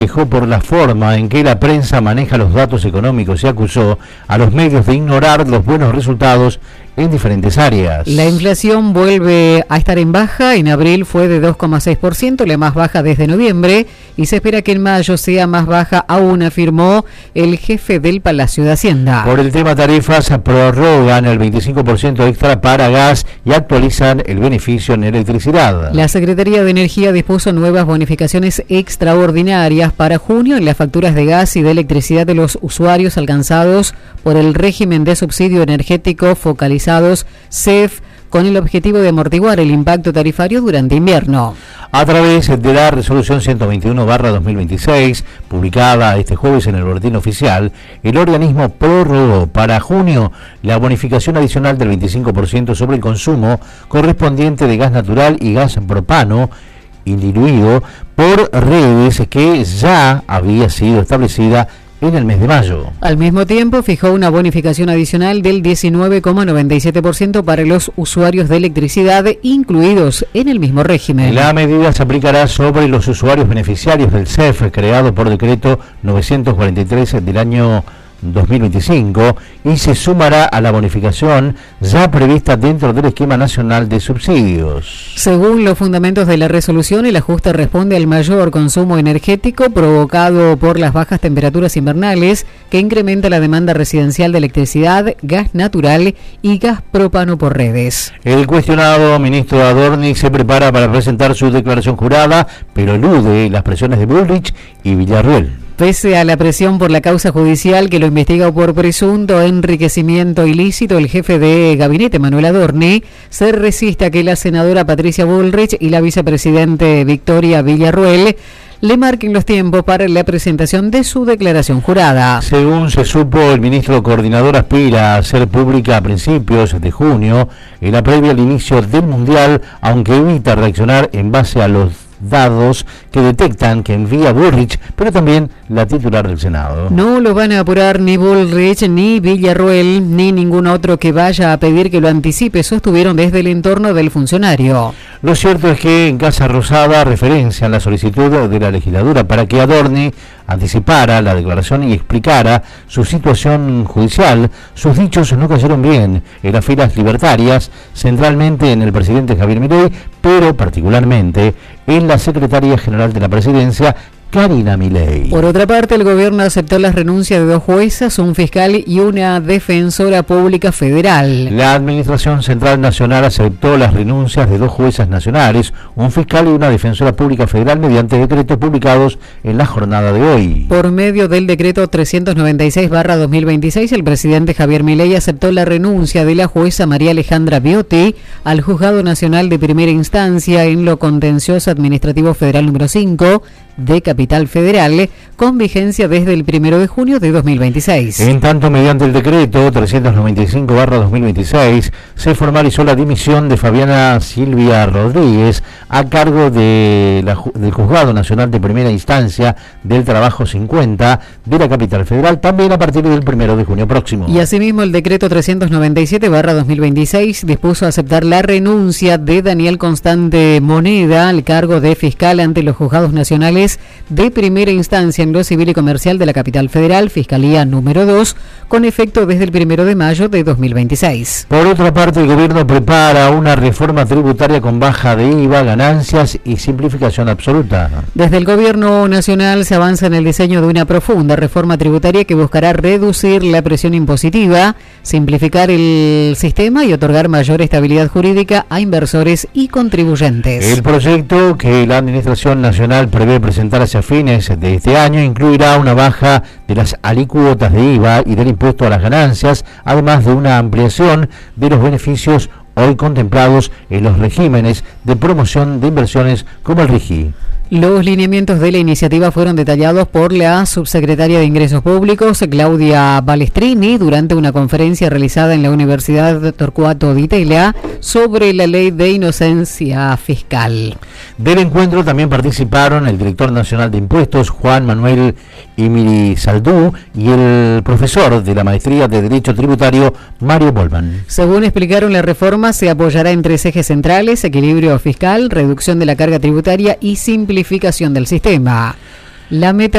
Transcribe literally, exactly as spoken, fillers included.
quejó por la forma en que la prensa maneja los datos económicos y acusó a los medios de ignorar los buenos resultados en diferentes áreas. La inflación vuelve a estar en baja. En abril fue de dos coma seis por ciento, la más baja desde noviembre, y se espera que en mayo sea más baja aún, afirmó el jefe del Palacio de Hacienda. Por el tema tarifas, prorrogan el veinticinco por ciento extra para gas y actualizan el beneficio en electricidad. La Secretaría de Energía dispuso nuevas bonificaciones extraordinarias para junio en las facturas de gas y de electricidad de los usuarios alcanzados por el régimen de subsidio energético focalizado C E F, con el objetivo de amortiguar el impacto tarifario durante invierno. A través de la resolución ciento veintiuno barra dos mil veintiséis, publicada este jueves en el Boletín Oficial, el organismo prorrogó para junio la bonificación adicional del veinticinco por ciento sobre el consumo correspondiente de gas natural y gas propano indiluido por redes que ya había sido establecida en el mes de mayo. Al mismo tiempo, fijó una bonificación adicional del diecinueve coma noventa y siete por ciento para los usuarios de electricidad incluidos en el mismo régimen. La medida se aplicará sobre los usuarios beneficiarios del C E F, creado por decreto novecientos cuarenta y tres del año dos mil veinticinco, y se sumará a la bonificación ya prevista dentro del esquema nacional de subsidios. Según los fundamentos de la resolución, el ajuste responde al mayor consumo energético provocado por las bajas temperaturas invernales, que incrementa la demanda residencial de electricidad, gas natural y gas propano por redes. El cuestionado ministro Adorni se prepara para presentar su declaración jurada, pero elude las presiones de Bullrich y Villarruel. Pese a la presión por la causa judicial que lo investiga por presunto enriquecimiento ilícito, el jefe de gabinete, Manuel Adorni, se resiste a que la senadora Patricia Bullrich y la vicepresidente Victoria Villarruel le marquen los tiempos para la presentación de su declaración jurada. Según se supo, el ministro coordinador aspira a hacer pública a principios de junio, en la previa al inicio del Mundial, aunque evita reaccionar en base a los dados que detectan que envía Bullrich, pero también la titular del Senado. No lo van a apurar ni Bullrich, ni Villarruel, ni ningún otro que vaya a pedir que lo anticipe, sostuvieron desde el entorno del funcionario. Lo cierto es que en Casa Rosada referencian la solicitud de la legislatura para que Adorni anticipara la declaración y explicara su situación judicial. Sus dichos no cayeron bien en las filas libertarias, centralmente en el presidente Javier Milei, pero particularmente en la secretaria general de la presidencia, Karina Milei. Por otra parte, el gobierno aceptó las renuncias de dos juezas, un fiscal y una defensora pública federal. La Administración Central Nacional aceptó las renuncias de dos juezas nacionales, un fiscal y una defensora pública federal mediante decretos publicados en la jornada de hoy. Por medio del decreto trescientos noventa y seis barra dos mil veintiséis, el presidente Javier Milei aceptó la renuncia de la jueza María Alejandra Biotti al Juzgado Nacional de Primera Instancia en lo Contencioso Administrativo Federal número cinco de Capital Federal, con vigencia desde el primero de junio de dos mil veintiséis. En tanto, mediante el decreto trescientos noventa y cinco barra dos mil veintiséis, se formalizó la dimisión de Fabiana Silvia Rodríguez a cargo de la, del Juzgado Nacional de Primera Instancia del Trabajo cincuenta de la Capital Federal, también a partir del primero de junio próximo. Y asimismo, el decreto trescientos noventa y siete barra dos mil veintiséis dispuso aceptar la renuncia de Daniel Constante Moneda al cargo de fiscal ante los juzgados nacionales de primera instancia en lo civil y comercial de la Capital Federal, Fiscalía número dos, con efecto desde el primero de mayo de dos mil veintiséis. Por otra parte, el gobierno prepara una reforma tributaria con baja de I V A, ganancias y simplificación absoluta. Desde el gobierno nacional se avanza en el diseño de una profunda reforma tributaria que buscará reducir la presión impositiva, simplificar el sistema y otorgar mayor estabilidad jurídica a inversores y contribuyentes. El proyecto, que la Administración Nacional prevé presentar hacia fines de este año, incluirá una baja de las alícuotas de I V A y del impuesto a las ganancias, además de una ampliación de los beneficios hoy contemplados en los regímenes de promoción de inversiones como el RIGI. Los lineamientos de la iniciativa fueron detallados por la subsecretaria de Ingresos Públicos, Claudia Balestrini, durante una conferencia realizada en la Universidad Torcuato Di Tella sobre la ley de inocencia fiscal. Del encuentro también participaron el director nacional de impuestos, Juan Manuel Imiri Saldú, y el profesor de la maestría de Derecho Tributario, Mario Bolman. Según explicaron, la reforma se apoyará en tres ejes centrales: equilibrio fiscal, reducción de la carga tributaria y simplificación del sistema. La meta